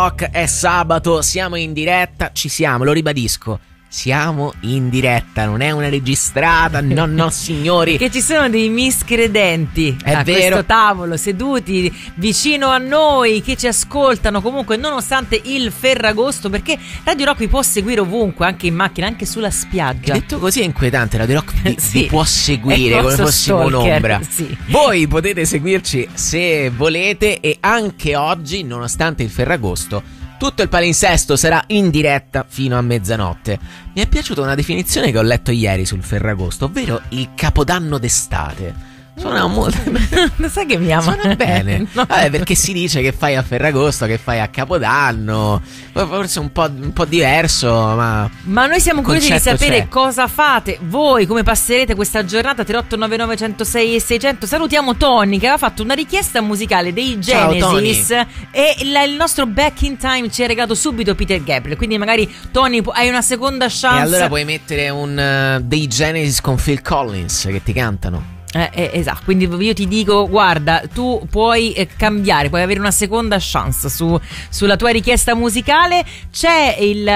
È sabato, siamo in diretta, ci siamo, lo ribadisco. Siamo in diretta, non è una registrata, no signori. Che ci sono dei miscredenti a vero. Questo tavolo, seduti vicino a noi, che ci ascoltano comunque nonostante il Ferragosto, perché Radio Rock vi può seguire ovunque, anche in macchina, anche sulla spiaggia. Detto così è inquietante, Radio Rock Sì, vi può seguire è come fossimo stalker, un'ombra. sì. Voi potete seguirci se volete, e anche oggi, nonostante il Ferragosto, tutto il palinsesto sarà in diretta fino a mezzanotte. Mi è piaciuta una definizione che ho letto ieri sul Ferragosto, ovvero il capodanno d'estate. Suona molto Lo sai che mi ama? Suona bene. No. Vabbè, perché si dice che fai a Ferragosto, che fai a Capodanno. Forse un po' diverso, ma noi siamo curiosi di concetto sapere c'è. cosa fate voi, come passerete questa giornata. 3899 106 e 600. Salutiamo Tony che aveva fatto una richiesta musicale dei Ciao, Genesis e il nostro Back in Time ci ha regalato subito Peter Gabriel, quindi magari Tony hai una seconda chance. E allora puoi mettere dei Genesis con Phil Collins che ti cantano. Esatto, quindi io ti dico, guarda, tu puoi cambiare, puoi avere una seconda chance sulla tua richiesta musicale. C'è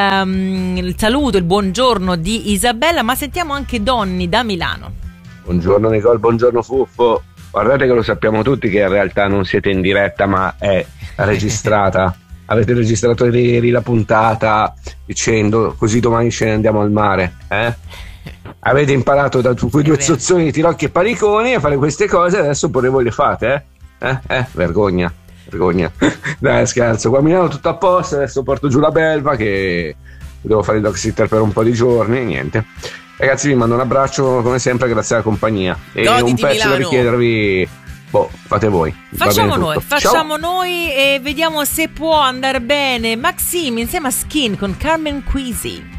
il saluto, il buongiorno di Isabella, ma sentiamo anche Donny da Milano. Buongiorno Nicole, buongiorno Fuffo. Guardate che lo sappiamo tutti che in realtà non siete in diretta, ma è registrata. Avete registrato ieri la puntata dicendo così domani ce ne andiamo al mare, Avete imparato da quei due zozzoni di Tirocchi e Paniconi a fare queste cose, adesso pure voi le fate, Vergogna. Dai, scherzo, qua a Milano tutto a posto, adesso porto giù la belva che devo fare il dog sitter per un po' di giorni, niente. Ragazzi, vi mando un abbraccio come sempre, grazie alla compagnia. E Goditi un pezzo Milano. da richiedervi, fate voi. Facciamo Ciao. noi e vediamo se può andare bene. Maxime insieme a Skin con Carmen Quisi.